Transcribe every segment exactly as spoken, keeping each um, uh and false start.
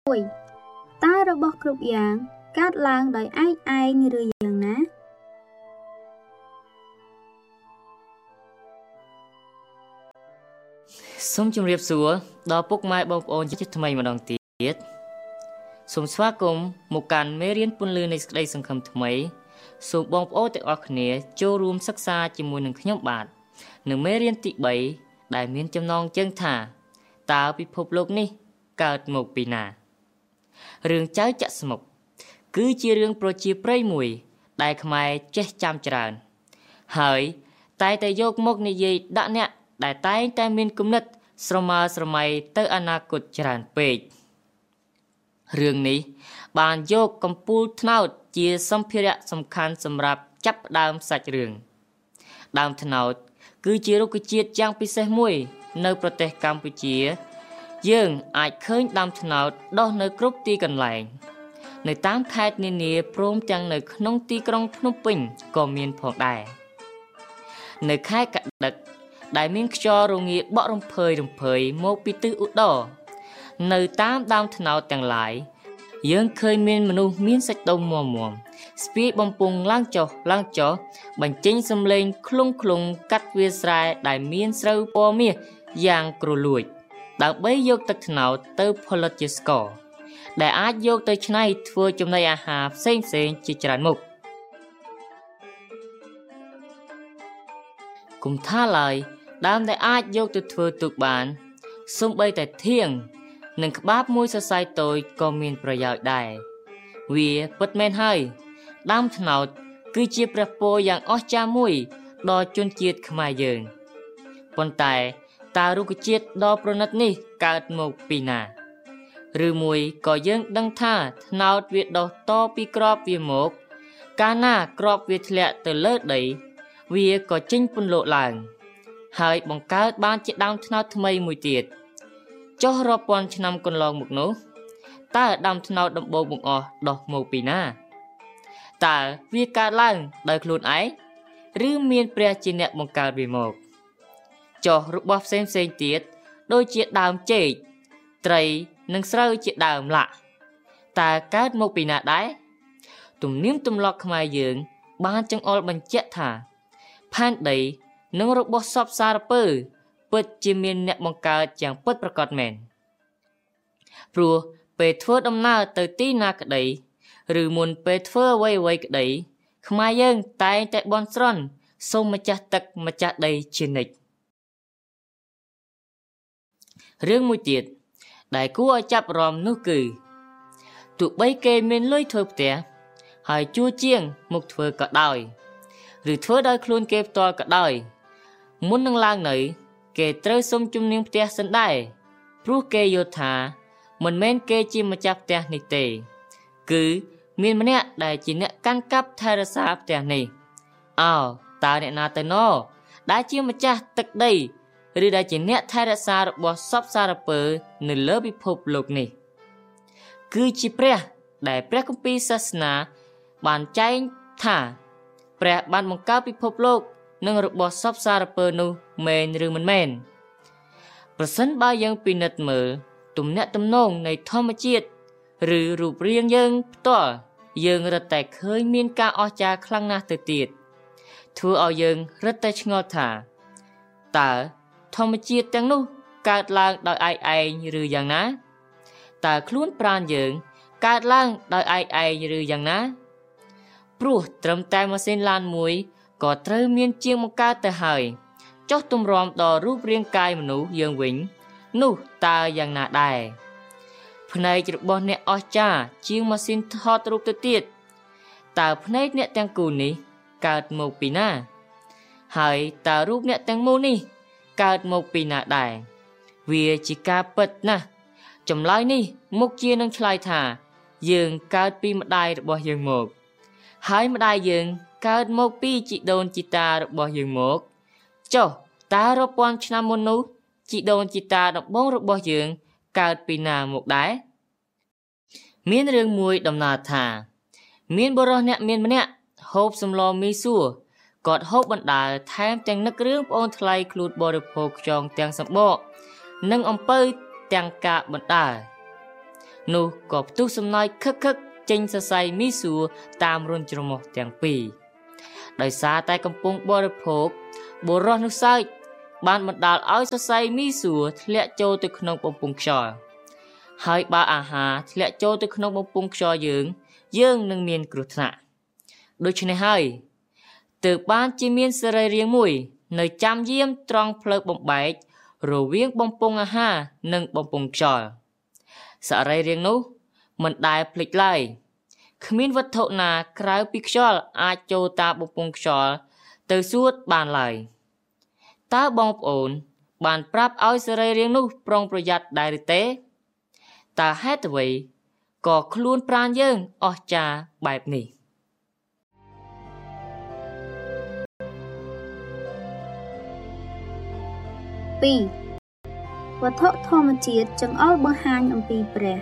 ตาระบบกรุบยางกาดลางโดยไอ้ไอ้หรืออย่างนะសូមជម្រាបសួរដល់ពុកម៉ែបងប្អូនជាថ្មីម្ដងទៀតសូមស្វាគមន៍មកកាន់មេរៀនពន្លឺនៃសេចក្តីសង្ឃឹមថ្មីសូមបងប្អូនទាំងអស់គ្នាចូលរួមសិក្សាជាមួយនឹងខ្ញុំបាទនៅមេរៀនទីបីដែលមានចំណងជើងថាតើពិភពលោកនេះកើតមកពីណារឿងចៅចាក់ស្មុកគឺជារឿងប្រជាប្រិយមួយដែលខ្មែរចេះចាំច្រើនហើយតែតែយកមកនិយាយដាក់អ្នកដែលតែងតែមានគំនិតស្រមើស្រមៃទៅអនាគតច្រើនពេករឿងនេះបានយកកំពូលត្នោតជាសម្ភារៈសំខាន់សម្រាប់ចាប់ផ្ដើមសាច់រឿងដើមត្នោតគឺជារុក្ខជាតិយ៉ាងពិសេសមួយនៅប្រទេសកម្ពុជាយើងអាចឃើញដើមត្នោតដុះនៅគ្រប់ទីកន្លែងនៅតាមខេត្តនានាព្រមទាំងនៅក្នុងទីក្រុងភ្នំពេញក៏មានផងដែរនៅខេត្តកដឹកដែលមានខ្យល់រងាបក់រំភើយរំភើយមកពីទិសឧត្តរនៅតាមដើមត្នោតទាំងឡាយយើងឃើញមានមនុស្សមានសាច់ដុំមាំមាំស្ពាយបំពង់ឡើងចុះឡើងចុះបញ្ចេញសំឡេងខ្លុងខ្លុងកាត់វាលស្រែដែលមានស្រូវពណ៌មាសយ៉ាងគ្រលួចដើម្បីយកទឹកត្នោតទៅផលិតជាស្ករដែលអាចយកទៅច្នៃធ្វើចំណីអាហារផ្សេងផ្សេងជាច្រើនមុខគុំថាឡើយដើមដែលអាចយកទៅធ្វើទូកបានសូម្បីតែធៀងនិងក្បាបមួយសរសៃតូចក៏មានប្រយោជន៍ដែរវាពិតមែនហើយដើមត្នោតគឺជាព្រះពរយ៉ាងអស្ចារ្យមួយដល់ជនជាតិខ្មែរយើងប៉ុន្តែតើរុក្ខជាតិដ៏ប្រណិតនេះកើតមកពីណាឬមួយក៏យើងដឹងថាត្នោតវាដុះតពីក្របវាមកកាលណាក្របវាធ្លាក់ទៅលើដីវាក៏ចេញពន្លកឡើងហើយបង្កើតបានជាដើមត្នោតថ្មីមួយទៀតចុះរាប់ពាន់ឆ្នាំកន្លងមកនោះតើដើមត្នោតដំបូងបង្អស់ដុះមកពីណាតើវាកើតឡើងដោយខ្លួនឯងឬមានព្រះជាអ្នកបង្កើតវាមកចុះរបស់ផ្សេងផ្សេងទៀតដូចជាដើមចេកត្រីនិងស្រូវជាដើមឡាក់តើកើតមកពីណាដែរទំនៀមទម្លាប់ខ្មែរយើងបានចង្អុលបញ្ជាក់ថាផែនដីនិងរបស់សពសារពើពិតជាមានអ្នកបង្កើតយ៉ាងពិតប្រាកដមែនព្រោះពេលធ្វើដំណើរទៅទីណាក្តីឬមុនពេលធ្វើអ្វីអ្វីក្តីខ្មែរយើងតែងតែបន់ស្រន់សូមម្ចាស់ទឹកម្ចាស់ដីជានិច្ចរឿងមួយទៀតដែលគួរឲ្យចាប់អារម្មណ៍នោះគឺទោះបីគេមានលុយធ្វើផ្ទះហើយជួជាងមកធ្វើក៏ដោយឬធ្វើដោយខ្លួនគេផ្ទាល់ក៏ដោយមុននឹងឡើងនៅគេត្រូវសុំជំនាញផ្ទះសិនដែរព្រោះគេយល់ថាមិនមែនគេជាម្ចាស់ផ្ទះនេះទេគឺមានម្នាក់ដែលជាអ្នកកាន់កាប់ថែរក្សាផ្ទះនេះអោតើអ្នកណាទៅណដែលជាម្ចាស់ទឹកដីឬដែលជាអ្នកថែរក្សារបស់សពសារពើនៅលើពិភពលោកនេះគឺជាព្រះដែលព្រះគម្ពីរសាសនាបានចែងថាព្រះបានបង្កើតពិភពលោកនិងរបស់សពសារពើនោះមែនឬមិនមែនប្រសិនបើយើងពិនិត្យមើលទំនាក់ទំនងនៃធម្មជាតិឬរូបរាងយើងផ្ទាល់យើងរឹតតែឃើញមានការអស្ចារ្យខ្លាំងណាស់ទៅទៀតធ្វើឲ្យយើងរឹតតែឆ្ងល់ថាតើធម្មជាតិទាំងនោះកើតឡើងដោយឯកឯងឬយ៉ាងណាតើខ្លួនប្រាណយើងកើតឡើងដោយឯកឯងឬយ៉ាងណាព្រោះត្រឹមតែម៉ាស៊ីនឡានមួយក៏ត្រូវមានជាងបង្កើតទៅហើយចុះទម្រាំដល់រូបរាងកាយមនុស្សយើងវិញនោះតើយ៉ាងណាដែរភ្នែករបស់អ្នកអស្ចារ្យជាងម៉ាស៊ីនថតរូបទៅទៀតតើភ្នែកអ្នកទាំងគូនេះកើតមកពីណាហើយតើរូបអ្នកទាំងមូលនេះកើតមកពីណាដែរវាជាការពិតណាស់ចម្លើយនេះមុខជានឹងឆ្លើយថាយើងកើតពីម្ដាយរបស់យើងមកហើយម្ដាយយើងកើតមកពីជីដូនជីតារបស់យើងមកចុះតើរាប់ពាន់ឆ្នាំមុននោះជីដូនជីតាដំបូងរបស់យើងកើតពីណាមកដែរមានរឿងមួយដំណើរថាមានបុរសអ្នកមានម្នាក់ហូបសម្លមីសួរគាត់ហូបបណ្ដើរថែមទាំងនឹករឿងប្អូនថ្លៃខ្លួនបរិភោគខ្យងទាំងសម្បកនិងអំពៅទាំងកាកបណ្ដើរនោះក៏ផ្ទុះសំណើចខឹកខឹកចេញសរសៃមីសួរតាមរុនច្រមុះទាំងពីរដោយសារតែកំពុងបរិភោគបុរសនោះសើចបានបណ្ដាលឲ្យសរសៃមីសួរធ្លាក់ចូលទៅក្នុងបំពង់ខ្យល់ហើយបើអាហារធ្លាក់ចូលទៅក្នុងបំពង់ខ្យល់យើងយើងនឹងមានគ្រោះថ្នាក់ដូច្នេះហើយទើបបានជាមានសរីរាង្គមួយនៅចាំយាមត្រង់ផ្លូវបំបែករវាងបំពង់អាហារនិងបំពង់ខ្យល់សរីរាង្គនោះមិនដែលភ្លេចឡើយគ្មានវត្ថុណាក្រៅពីខ្យល់អាចចូលតាមបំពង់ខ្យល់ទៅសួតបានឡើយតើបងប្អូនបានប្រាប់ឲ្យសរីរាង្គនោះប្រុងប្រយ័ត្នដែរឬទេតើហេតុអ្វីក៏ខ្លួនប្រាណយើងអស្ចារ្យបែបនេះពីរវត្ថុធម្មជាតិចង្អុលបង្ហាញអំពីព្រះ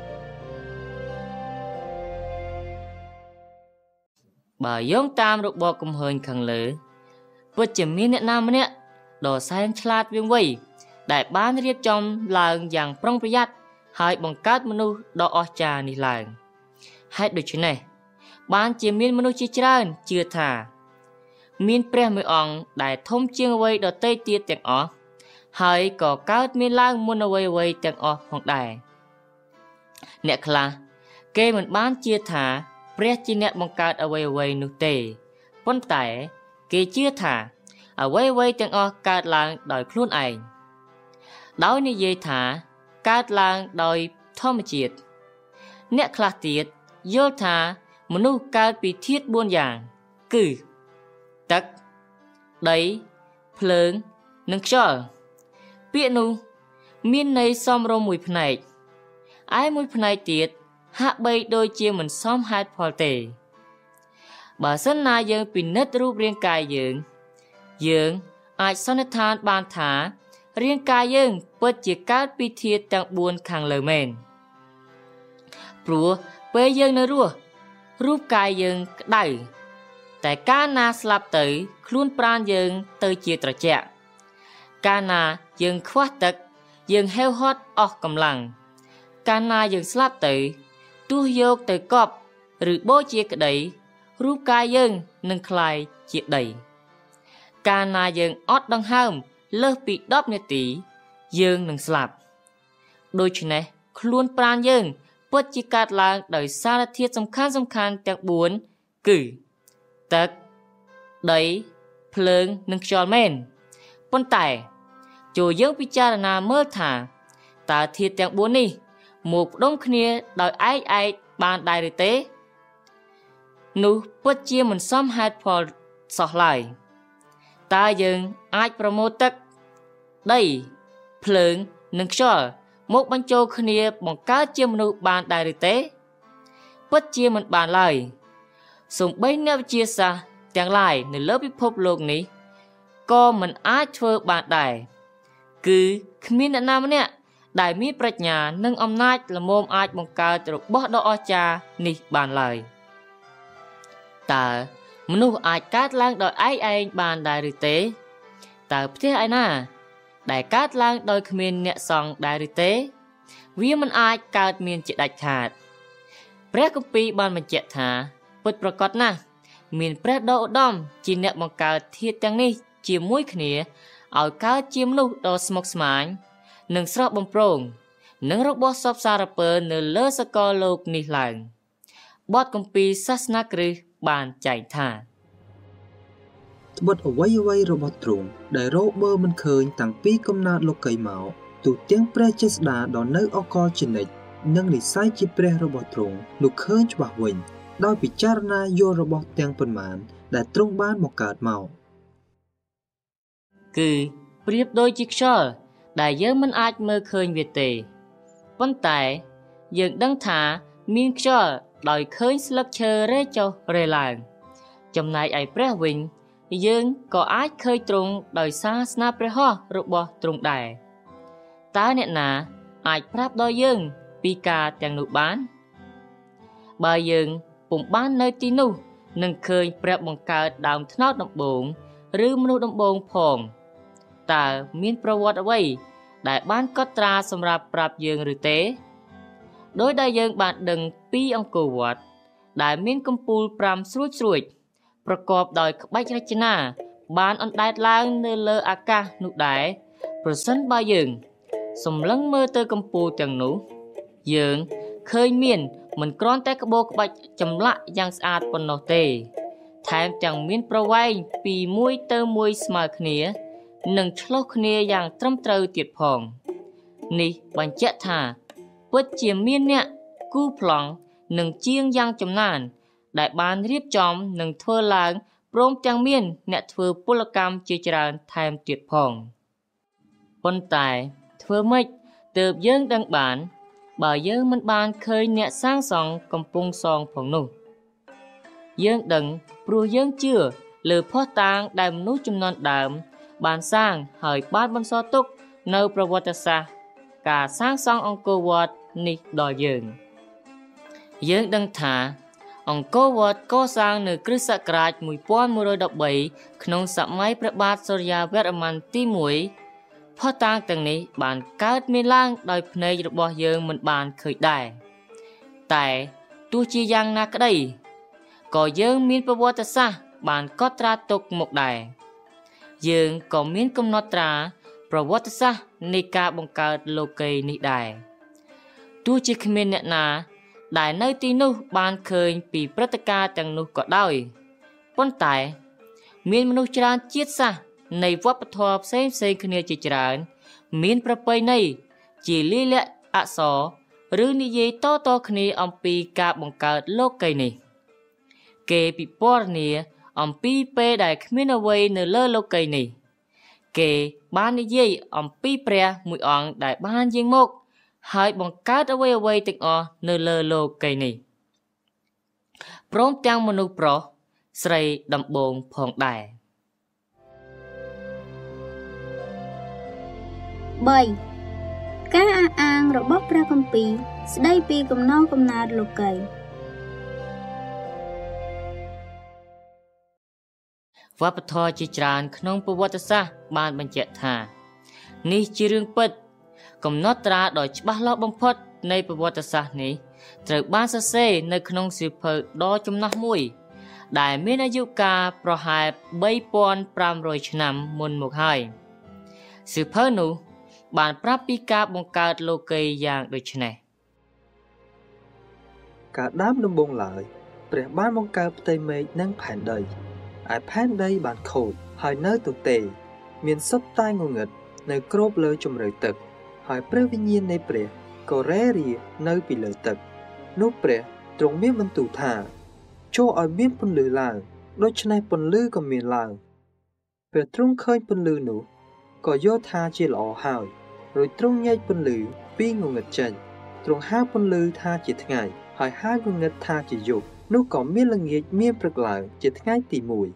បើយោងតាមរបបគំហើញខាងលើពិតជាមានអ្នកណាម្នាក់ដ៏សែនឆ្លាតវាងវៃដែលបានរៀបចំឡើងយ៉ាងប្រុងប្រយ័ត្នហើយបង្កើតមនុស្សដ៏អស្ចារ្យនេះឡើងហេតុដូច្នេះបានជាមានមនុស្សជាច្រើនជឿថាមានព្រះមួយអង្គដែលធំជាងអ្វីដទៃទៀតទាំងអស់ហើយក៏កើតមានឡើងមុនអ្វីអ្វីទាំងអស់ផងដែរអ្នកខ្លះគេមិនបានជឿថាព្រះជាអ្នកបង្កើតអ្វីអ្វីនោះទេប៉ុន្តែគេជឿថាអ្វីអ្វីទាំងអស់កើតឡើងដោយខ្លួនឯងដោយនិយាយថាកើតឡើងដោយធម្មជាតិអ្នកខ្លះទៀតយល់ថាមនុស្សកើតពីធាតុបួនយ៉ាងគឺទឹកដីភ្លើងនិងខ្យល់ពាក្យនោះមានន័យសមរម្យមួយផ្នែកឯមួយផ្នែកទៀតហាក់បីដូចជាមិនសមហេតុផលទេបើសិនណាយើងពិនិត្យរូបរាងកាយយើងយើងអាចសន្និដ្ឋានបានថារាងកាយយើងពិតជាកើតពីធាតុទាំងបួនខាងលើមែនព្រោះពេលយើងនៅរស់រូបកាយយើងក្តៅតែកាលណាស្លាប់ទៅខ្លួនប្រាណយើងទៅជាត្រជាក់កាលណាយើងខ្វះទឹកយើងហេវហត់អស់កម្លាំងកាលណាយើងស្លាប់ទៅទោះយកទៅកប់ឬបូជាក្តីរូបកាយយើងនឹងคล้ายជាដីកាលណាយើងអត់ដង្ហើមលើសពីដប់នាទីយើងនឹងស្លាប់ដូច្នេះខ្លួនប្រាណយើងពិតជាកើតឡើងដោយសារធាតុសំខាន់សំខាន់ទាំងបួនគឺទឹកដីភ្លើងនិងខ្យល់មែនប៉ុន្តែចូលយើងពិចារណាមើលថាតើធាតុទាំងបួននេះមកផ្ដុំគ្នាដោយឯកឯកបានដែរឬទេនោះពិតជាមិនសមហេតុផលសោះឡើយតើយើងអាចប្រមូលទឹកដីភ្លើងនិងខ្យល់មកបញ្ចូលគ្នាបង្កើតជាមនុស្សបានដែរឬទេពិតជាមិនបានឡើយសូម្បីអ្នកវិទ្យាសាស្ត្រទាំងឡាយនៅលើពិភពលោកនេះក៏មិនអាចធ្វើបានដែរគឺគ្មានអ្នកណាម្នាក់ដែលមានប្រាជ្ញានិងអំណាចល្មមអាចបង្កើតរបស់ដ៏អស្ចារ្យនេះបានឡើយតើមនុស្សអាចកើតឡើងដោយឯកឯងបានដែរឬទេតើផ្ទះឯណាដែលកើតឡើងដោយគ្មានអ្នកសង់ដែរឬទេវាមិនអាចកើតមានជាដាច់ខាតព្រះគម្ពីរបានបញ្ជាក់ថាពិតប្រាកដណាស់មានព្រះដ៏ឧត្តមជាអ្នកបង្កើតធាតុទាំងនេះជាមួយគ្នាឲ្យកើតជាមនុស្សដ៏ស្មុគស្មាញនិងស្រស់បំព្រងនិងរបស់សពសារពើនៅលើសកលលោកនេះឡើងបទគម្ពីរសាសនាគ្រិស្តបានចែងថាត្បិតអ្វីអ្វីរបស់ទ្រង់ដែលរកមើលមិនឃើញតាំងពីកំណើតលោកីមកទូទាំងព្រះចេស្តាដ៏នៅអកលជានិច្ចនិងនិស្ស័យជាព្រះរបស់ទ្រង់នោះឃើញច្បាស់វិញដោយពិចារណាយល់របស់ទាំងប៉ុន្មានដែលទ្រង់បានបង្កើតមកគឺប្រៀបដូចជាខ្យល់ដែលយើងមិនអាចមើលឃើញវាទេប៉ុន្តែយើងដឹងថាមានខ្យល់ដោយឃើញស្លឹកឈើរេចុះរេឡើងចំណែកឯព្រះវិញយើងក៏អាចឃើញទ្រង់ដោយសារស្នាព្រះហស្ថរបស់ទ្រង់ដែរតើអ្នកណាអាចប្រាប់ដល់យើងពីការទាំងនោះបានបើយើងពុំបាននៅទីនោះនឹងឃើញព្រះបង្កើតដើមត្នោតដំបូងឬមនុស្សដំបូងផងតើមានប្រវត្តិអ្វីដែលបានកត់ត្រាសម្រាប់ប្រាប់យើងឬទេដោយដែលយើងបានដឹងពីអង្គរវត្តដែលមានកំពូលប្រាំស្រួចស្រួចប្រកបដោយក្បាច់រចនាបានអណ្ដែតឡើងនៅលើអាកាសនោះដែរប្រសិនបើយើងសម្លឹងមើលទៅកំពូលទាំងនោះយើងឃើញមានមិនគ្រាន់តែក្បូរក្បាច់ចម្លាក់យ៉ាងស្អាតប៉ុណ្ណោះទេថែមទាំងមានប្រវែងពីមួយទៅមួយស្មើគ្នានិងឆ្លុះគ្នាយ៉ាងត្រឹមត្រូវទៀតផងនេះបញ្ជាក់ថាពិតជាមានអ្នកគូប្លង់និងជាងយ៉ាងចំណានដែលបានរៀបចំនិងធ្វើឡើងព្រមទាំងមានអ្នកធ្វើពលកម្មជាច្រើនថែមទៀតផងប៉ុន្តែធ្វើម៉េចទើបយើងដឹងបានបើយើងមិនបានឃើញអ្នកសាងសង់កំពុងសងផងនោះយើងដឹងព្រោះយើងជឿលើភស្តុតាងដែលមនុស្សជំនាន់ដើមបានសាងហើយបានបន្សល់ទុកនៅប្រវត្តិសាស្ត្រការសាងសង់អង្គរវត្តនេះដល់យើងយើងដឹងថាអង្គរវត្តកសាងនៅគ្រិស្តសករាជmột nghìn một trăm mười baក្នុងសម័យព្រះបាទសូរ្យាវរ្ម័នទីមួយភស្តុតាងទាំងនេះបានកើតមានឡើងដោយភ្នែករបស់យើងមិនបានឃើញដែរតែទោះជាយ៉ាងណាក្តីក៏យើងមានប្រវត្តិសាស្ត្របានកត់ត្រាទុកមកដែរយើងក៏មានកំណត់ត្រាប្រវត្តិសាស្ត្រនៃការបង្កើតលោកីយ៍នេះដែរទោះជាគ្មានអ្នកណាដែលនៅទីនោះបានឃើញពីព្រឹត្តិការណ៍ទាំងនោះក៏ដោយប៉ុន្តែមានមនុស្សច្រើនជាតិសាសន៍នៃវប្បធម៌ផ្សេងផ្សេងគ្នាជាច្រើនមានប្រពៃណីជាលាយលក្ខណ៍អក្សរឬនិយាយតៗគ្នាអំពីការបង្កើតលោកីយ៍នេះគេពិពណ៌នាអំពីពេលដែលគ្មានអ្វីនៅលើលោកីយ៍នេះគេបាននិយាយអំពីព្រះមួយអង្គដែលបានយាងមកហើយបង្កើតអ្វីអ្វីទាំងអស់នៅលើលោកីយ៍នេះព្រមទាំងមនុស្សប្រុសស្រីដំបងផងដែរបីការអះអាងរបស់ព្រះគម្ពីរស្ដីពីកំណល់កំណើតលោកីយ៍វប្បធម៌ជាច្រើនក្នុងប្រវត្តិសាស្ត្របានបញ្ជាក់ថានេះជារឿងពិតកំណត់ត្រាដ៏ច្បាស់លាស់បំផុតនៃប្រវត្តិសាស្ត្រនេះត្រូវបានសរសេរនៅក្នុងសៀវភៅដ៏ចំណាស់មួយដែលមានអាយុកាលប្រហែលបីពាន់ប្រាំរយឆ្នាំមុនមកហើយសៀវភៅនោះបានប្រាប់ពីការបង្កើតលោកីយ៍យ៉ាងដូចនេះកាលដើមដំបូងឡើយព្រះបានបង្កើតផ្ទៃមេឃនិងផែនដីឯផែនដីបានខូចហើយនៅទទេមានសុទ្ធតែងងឹតនៅគ្របលើជម្រៅទឹកហើយព្រះវិញ្ញាណនៃព្រះក៏រែរានៅពីលើទឹកនោះព្រះទ្រង់មានបន្ទូលថាចូលឲ្យមានពន្លឺឡើងដូច្នេះពន្លឺក៏មានឡើងព្រះទ្រង់ឃើញពន្លឺនោះក៏យល់ថាជាល្អហើយរួចទ្រង់ញែកពន្លឺពីងងឹតចេញទ្រង់ហៅពន្លឺថាជាថ្ងៃហើយហៅងងឹតថាជាយប់នោះក៏មានល្ងាចមានព្រឹកឡើងជាថ្ងៃទីមួយ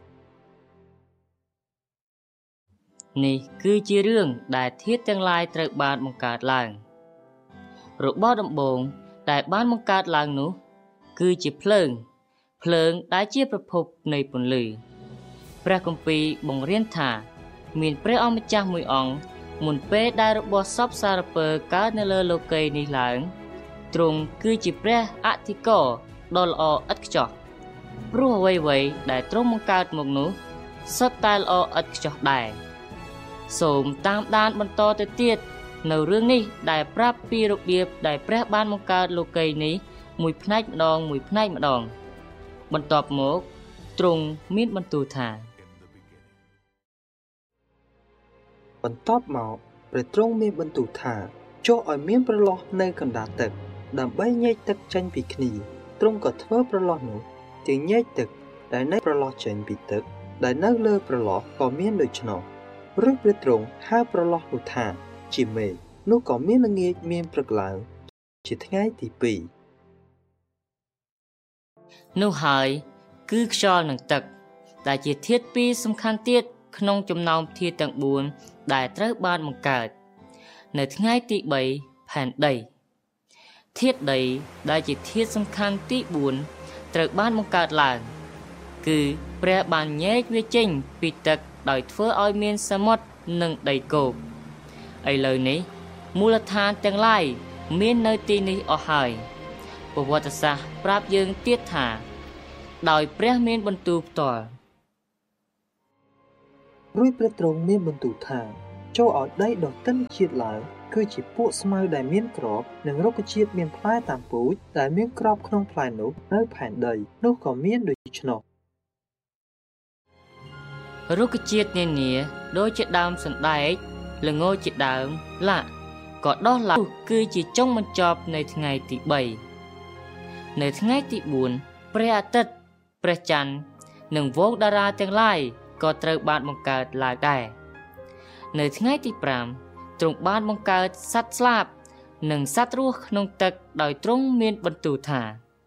នេះគឺជារឿងដែលធាតុទាំងឡាយត្រូវបានបង្កើតឡើងរបស់ដំបូងដែលបានបង្កើតឡើងនោះគឺជាភ្លើងភ្លើងដែលជាប្រភពនៃពន្លឺព្រះគម្ពីរបង្រៀនថាមានព្រះអម្ចាស់មួយអង្គមុនពេលដែលរបស់សពសារពើកើតនៅលើលោកីយ៍នេះឡើងទ្រង់គឺជាព្រះអធិការដ៏ល្អឥតខ្ចោះព្រោះអ្វីៗដែលទ្រង់បង្កើតមកនោះសុទ្ធតែល្អឥតខ្ចោះដែរសូមតាមដានបន្តទៅទៀតនៅរឿងនេះដែលប្រាប់ពីរបៀបដែលព្រះបានបង្កើតលោកីយ៍នេះមួយផ្នែកម្ដងមួយផ្នែកម្ដងបន្ទាប់មកទ្រង់មានបន្ទូលថាបន្ទាប់មកព្រះទ្រង់មានបន្ទូលថាចុះឲ្យមានប្រឡោះនៅកណ្ដាលទឹកដើម្បីញែកទឹកចេញពីគ្នាទ្រង់ក៏ធ្វើប្រឡោះនោះជាញែកទឹកដែលនៅប្រឡោះចេញពីទឹកដែលនៅលើប្រឡោះក៏មានដូច្នោះរួចព្រះទ្រង់ហៅប្រឡោះនោះថាជាមេឃនោះក៏មានល្ងាចមានព្រឹកឡើងជាថ្ងៃទីពីរនោះហើយគឺខ្យល់និងទឹកដែលជាធាតុពីរសំខាន់ទៀតក្នុងចំណោមធាតុទាំងបួនដែលត្រូវបានបង្កើតនៅថ្ងៃទីបីផែនដីធាតុដីដែលជាធាតុសំខាន់ទីបួនត្រូវបានបង្កើតឡើងគឺព្រះបានញែកវាចេញពីទឹកដោយធ្វើឲ្យមានសមុទ្រនិងដីគោកឥឡូវនេះមូលដ្ឋានទាំងឡាយមាននៅទីនេះអស់ហើយប្រវត្តិសាស្ត្រប្រាប់យើងទៀតថាដោយព្រះមានបន្ទូលផ្ទាល់រួចព្រះទ្រង់មានបន្ទូលថាចូលឲ្យដីដ៏ទិនជាតិឡើងគឺជាពួកស្មៅដែលមានក្របនិងរុក្ខជាតិមានផ្លែតាមពូជដែលមានក្របក្នុងផ្លែនោះនៅផែនដីនោះក៏មានដូច្នោះរុក្ខជាតិនានាដូចជាដើមសណ្ដែកល្ងជាដើមឡាក់ក៏ដុះឡើងគឺជាចុងបញ្ចប់នៃថ្ងៃទីបីនៅថ្ងៃទីបួនព្រះអាទិត្យព្រះច័ន្ទនិងវងតារាទាំងឡាយក៏ត្រូវបានបង្កើតឡើងដែរនៅថ្ងៃទីប្រាំទ្រង់បានបង្កើតសត្វស្លាបនិងសត្វរស់ក្នុងទឹកដោយទ្រង់មានបន្ទូលថា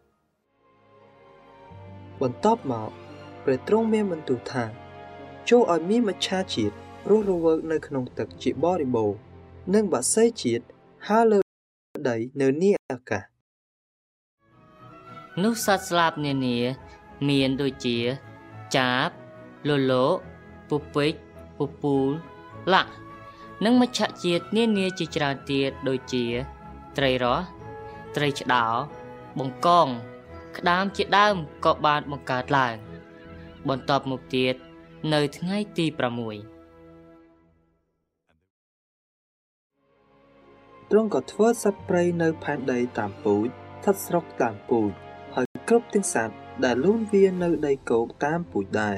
បន្ទាប់មកព្រះទ្រង់មានបន្ទូលថាចូលឲ្យមានមច្ឆាជាតិរស់រវើកនៅក្នុងទឹកជាបរិបូរណ៍និងបក្សីជាតិហើរលើដីនៅនីអាកាសនោះសត្វស្លាបនានាមានដូចជាចាបលលោកពពេចពពូលឡាក់និងមច្ឆជាតិនានាជាច្រើនទៀតដូចជាត្រីរស់ត្រីឆ្ដោបង្កងក្តាមជាដើមក៏បានបង្កើតឡើងបន្ទាប់មកទៀតនៅថ្ងៃទីប្រាំមួយទ្រង់ក៏ធ្វើសត្វព្រៃនៅផែនដីតាមពូជសត្វស្រុកតាមពូជហើយគ្រប់ទាំងសត្វដែលលូនវានៅដីគោកតាមពូជដែរ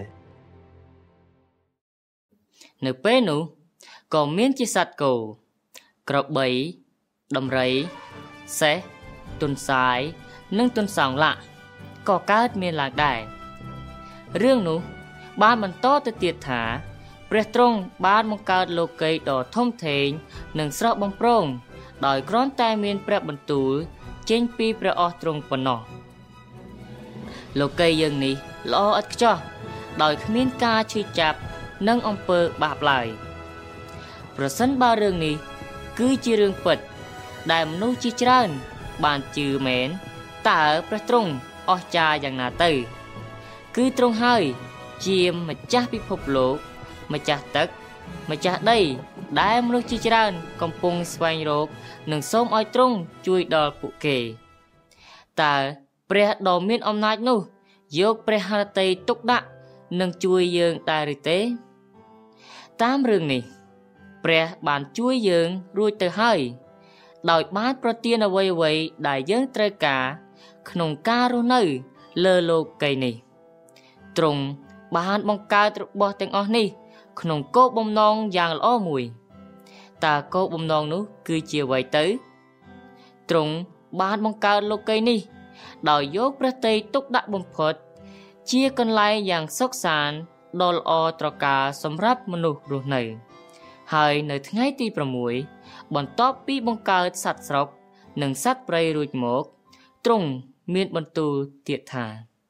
នៅពេលនោះក៏មានជាសត្វគោក្របីដំរីសេះទុនសាយនិងទុនសោងឡាក់ក៏កើតមានឡើងដែររឿងនោះបានបន្តទៅទៀតថាព្រះទ្រង់បានបង្កើតលោកីយ៍ដ៏ធំធេងនិងស្រស់បំព្រងដោយគ្រាន់តែមានព្រះបន្ទូលចេញពីព្រះអស់ទ្រង់ប៉ុណ្ណោះលោកីយ៍យើងនេះល្អឥតខ្ចោះដោយគ្មានការឈឺចាប់និងអំពើបាបឡើយប្រសិនបើរឿងនេះគឺជារឿងពិតដែលមនុស្សជាច្រើនបានជឿមែនតើព្រះទ្រង់អស្ចារ្យយ៉ាងណាទៅគឺទ្រង់ហើយជាម្ចាស់ពិភពលោកម្ចាស់ទឹកម្ចាស់ដីដែលមនុស្សជាច្រើនកំពុងស្វែងរកនិងសូមឲ្យទ្រង់ជួយដល់ពួកគេតើព្រះដ៏មានអំណាចនោះយកព្រះハរតីទុកដាក់និងជួយយើងដែរឬទេតាមរឿងនេះព្រះបានជួយយើងរួចទៅហើយដោយបានប្រទានអ្វីអ្វីដែលយើងត្រូវការក្នុងការរស់នៅលើលោកីយ៍នេះទ្រង់បានបង្កើតរបស់ទាំងអស់នេះក្នុងគោលបំណងយ៉ាងល្អមួយតើគោលបំណងនោះគឺជាអ្វីទៅទ្រង់បានបង្កើតលោកីយ៍នេះដោយយកព្រះទ័យទុកដាក់បំផុតជាកន្លែងយ៉ាងសុខសាន្តដ៏ល្អត្រកាលសម្រាប់មនុស្សរស់នៅហើយនៅថ្ងៃទីប្រាំមួយបន្ទាប់ពីបង្កើតសត្វស្រុកនិងសត្វព្រៃរួចមកទ្រង់មានបន្ទូលទៀតថា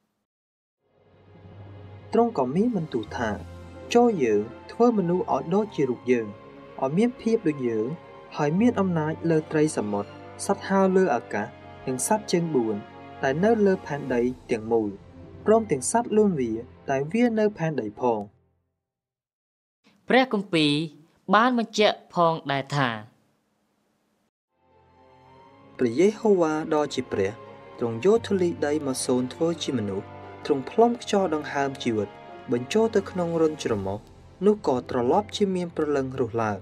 ទ្រង់ក៏មានបន្ទូលថាចូលយើងធ្វើមនុស្សឲ្យដូចជារូបយើងឲ្យមានភាពដូចយើងហើយមានអំណាចលើត្រីសមុទ្រសត្វហើរលើអាកាសនិងសត្វជើងបួនដែលនៅលើផែនដីទាំងមូលព្រមទាំងសត្វលូនវាដែលវានៅផែនដីផងព្រះគម្ពីរបានបញ្ជាក់ផងដែរថាព្រះយេហូវ៉ាដ៏ជាព្រះទ្រង់យកធូលីដីមកសូនធ្វើជាមនុស្សទ្រង់ផ្លុំខ្យល់ដង្ហើមជីវិតបញ្ចូលទៅក្នុងរន្ធច្រមុះនោះក៏ត្រឡប់ជាមានព្រលឹងរស់ឡើង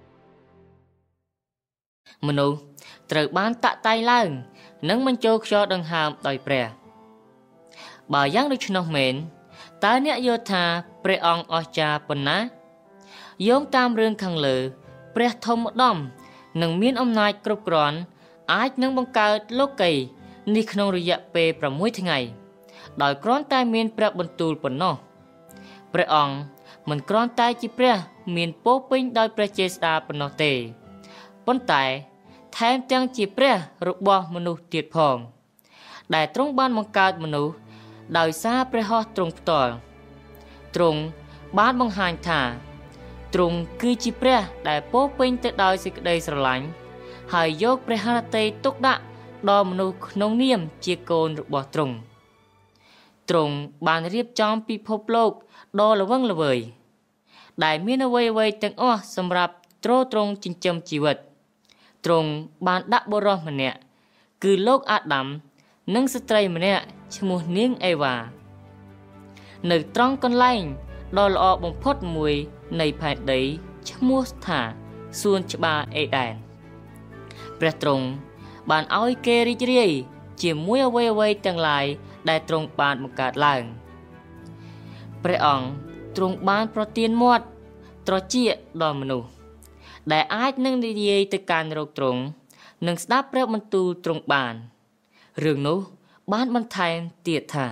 មនុស្សត្រូវបានតាក់តែងឡើងនិងបញ្ចូលខ្យល់ដង្ហើមដោយព្រះបើយ៉ាងដូច្នោះមែនតើអ្នកយល់ថាព្រះអង្គអស្ចារ្យប៉ុណ្ណាយោងតាមរឿងខាងលើព្រះធម្មឧត្តមនិងមានអំណាចគ្រប់គ្រាន់អាចនឹងបង្កើតលោកីយ៍នេះក្នុងរយៈពេលប្រាំមួយថ្ងៃដោយគ្រាន់តែមានព្រះបន្ទូលប៉ុណ្ណោះព្រះអង្គមិនគ្រាន់តែជាព្រះមានពោពេញដោយព្រះចេស្តាប៉ុណ្ណោះទេប៉ុន្តែថែមទាំងជាព្រះរបស់មនុស្សទៀតផងដែលទ្រង់បានបង្កើតមនុស្សដោយសារព្រះហស្ថទ្រង់ផ្ទាល់ទ្រង់បានបង្ហាញថាទ្រង់គឺជាព្រះដែលពោពេញទៅដោយសេចក្តីស្រឡាញ់ហើយយកព្រះハរតីទុកដាក់ដល់មនុស្សក្នុងនាមជាកូនរបស់ទ្រង់ទ្រង់បានរៀបចំពិភពលោកដ៏ល្វឹងល្វើយដែលមានអ្វីៗទាំងអស់សម្រាប់ទ្រទ្រង់ចិញ្ចឹមជីវិតទ្រង់បានដាក់បុរសម្នាក់គឺលោកអាដាមនិងស្ត្រីម្នាក់ឈ្មោះនាងអេវ៉ានៅត្រង់កន្លែងដ៏ល្អបំផុតមួយនៃផែនដីឈ្មោះថាសួនច្បារអេដែនព្រះទ្រង់បានឲ្យគេរីករាយជាមួយអ្វីៗទាំងឡាយដែលទ្រង់បានបង្កើតឡើងព្រះអង្គទ្រង់បានប្រទានមាត់ត្រចៀកដល់មនុស្សដែលអាចនឹងនិយាយទៅកាន់រោគទ្រង់និងស្ដាប់ព្រះបន្ទូលទ្រង់បានរឿងនោះបានបន្ថែមទៀតថា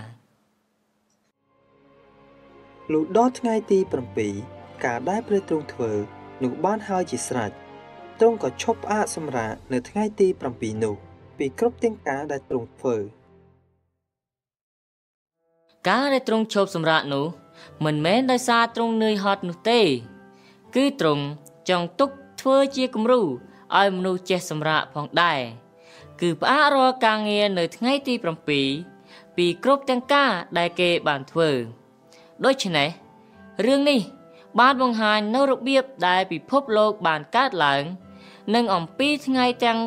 លុះដល់ថ្ងៃទី7ការដែលព្រះទ្រង់ធ្វើនោះបានហើយជាស្រេចទ្រង់ក៏ឈប់ផ្អាកសម្រាកនៅថ្ងៃទី7នោះពីគ្រប់ទាំងការដែលទ្រង់ធ្វើការដែលទ្រង់ឈប់សម្រាកនោះមិនមែនដោយសារទ្រង់នឿយហត់នោះទេគឺទ្រង់ចង់ទុកធ្វើជាគំរូឲ្យមនុស្សចេះសម្រាកផងដែរគឺផ្អាករាល់ការងារនៅថ្ងៃទី7ពីគ្រប់ទាំងការដែលគេបានធ្វើដូច្នេះរឿងនេះបានបង្ហាញនូវរបៀបដែលពិភពលោកបានកើតឡើងនិងអំពីថ្ងៃទាំង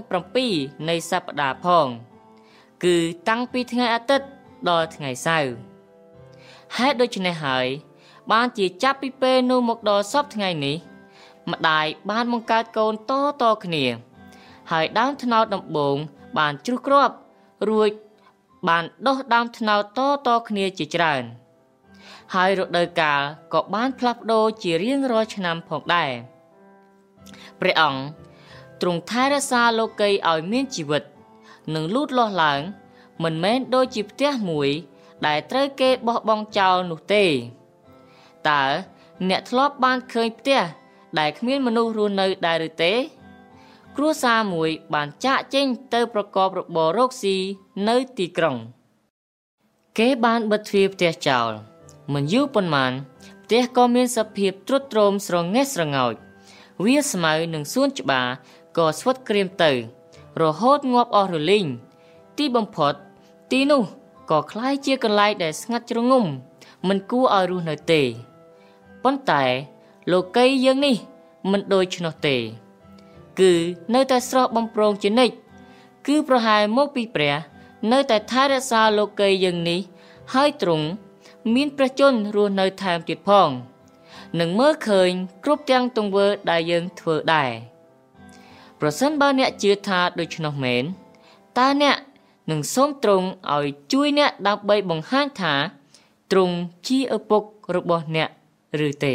7នៃសប្តាហ៍ផងគឺតាំងពីថ្ងៃអាទិត្យដល់ថ្ងៃសៅរ៍ហេតុដូច្នេះហើយបានជាចាប់ពីពេលនោះមកដល់សប្តាហ៍ថ្ងៃនេះម្ដាយបានបង្កើតកូនតតគ្នាហើយដើមត្នោតដំបូងបានជ្រុះគ្រាប់រួចបានដុះដើមត្នោតតតគ្នាជាច្រើនហើយរដូវកាលក៏បានផ្លាស់ប្ដូរជារៀងរាល់ឆ្នាំផងដែរព្រះអង្គទ្រង់ថែរក្សាលោកីឲ្យមានជីវិតនិងលូតលាស់ឡើងមិនមែនដូចជាផ្ទះមួយដែលត្រូវគេបោះបង់ចោលនោះទេតើអ្នកធ្លាប់បានឃើញផ្ទះដែលគ្មានមនុស្សរស់នៅដែរឬទេគ្រួសារមួយបានចាកចេញទៅប្រកបរបររកស៊ីនៅទីក្រុងគេបានបិទទ្វារផ្ទះចោលមិនយូរប៉ុន្មានផ្ទះក៏មានសភាពទ្រុឌទ្រោមស្រងេះស្រងោចវាស្មៅនិងសួនច្បារក៏ស្វិតក្រៀមទៅរហូតងាប់អស់រលីងទីបំផុតទីនោះក៏คล้ายជាកន្លែងដែលស្ងាត់ជ្រងំមិនគួរឲ្យរស់នៅទេប៉ុន្តែលោកីយើងនេះមិនដូច្នោះទេគឺនៅតែស្រស់បំព្រងជានិច្ចគឺប្រហែលមកពីព្រះនៅតែថែរក្សាលោកីយើងនេះហើយទ្រង់មានព្រះជន្មរស់នៅថែមទៀតផងនឹងមើលឃើញគ្រប់ទាំងទង្វើដែលយើងធ្វើដែរប្រសិនបើអ្នកជឿថាដូច្នោះមែនតើអ្នកនឹងសូមទ្រង់ឲ្យជួយអ្នកដើម្បីបង្ហាញថាទ្រង់ជាឪពុករបស់អ្នកឬទេស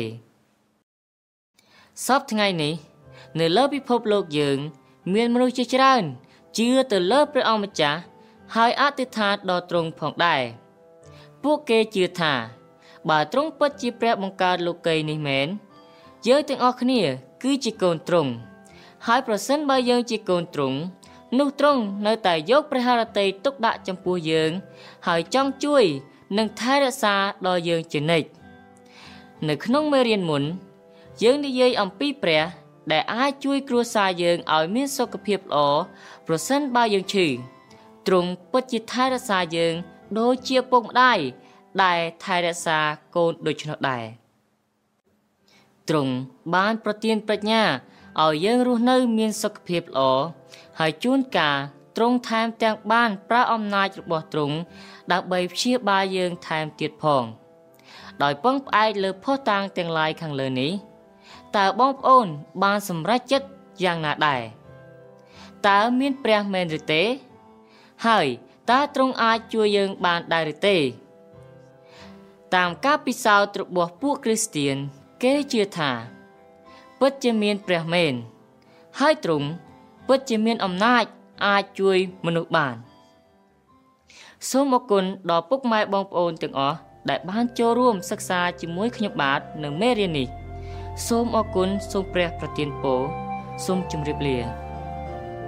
ប្តាហ៍ថ្ងៃនេះនៅលើពិភពលោកយើងមានមនុស្សជាច្រើនជឿទៅលើព្រះអង្គម្ចាស់ហើយអធិដ្ឋានដល់ទ្រង់ផងដែរពួកគេជឿថាបើទ្រង់ពិតជាព្រះបង្កើតលោកីនេះមែនយើងទាំងអស់គ្នាគឺជាកូនទ្រង់ហើយប្រសិនបើយើងជាកូនទ្រង់នោះទ្រង់នៅតែយកព្រះハរតីទុកដាក់ចំពោះយើងហើយចង់ជួយនិងថែរក្សាដល់យើងជានិច្ចនៅក្នុងមេរៀនមុនយើងនិយាយអំពីព្រះដែលអាចជួយគ្រួសារយើងឲ្យមានសុខភាពល្អប្រសិនបើយើងឈឺទ្រង់ពិតជាថែរក្សាយើងដូចជាពុកម្ដាយដែលថែរក្សាកូនដូច្នោះដែរទ្រង់បានប្រទានប្រាជ្ញាឲ្យយើងរស់នៅមានសុខភាពល្អហើយជួនកាលទ្រង់ថែមទាំងបានប្រើអំណាចរបស់ទ្រង់ដើម្បីព្យាបាលយើងថែមទៀតផងដោយពឹងផ្អែកលើភស្តុតាងទាំងឡាយខាងលើនេះតើបងប្អូនបានសម្រេចចិត្តយ៉ាងណាដែរតើមានព្រះមែនឬទេហើយតើទ្រង់អាចជួយយើងបានដែរឬទេតាមការពិសោធន៍របស់ពួកគ្រីស្ទានគេជឿថាពិតជាមានព្រះមែនហើយទ្រង់ពិតជាមានអំណាចអាចជួយមនុស្សបានសូមអរគុណដល់ពុកម៉ែបងប្អូនទាំងអស់ដែលបានចូលរួមសិក្សាជាមួយខ្ញុំបាទនៅមេរៀននេះសូមអរគុណសូមព្រះប្រទានពរសូមជម្រាបលា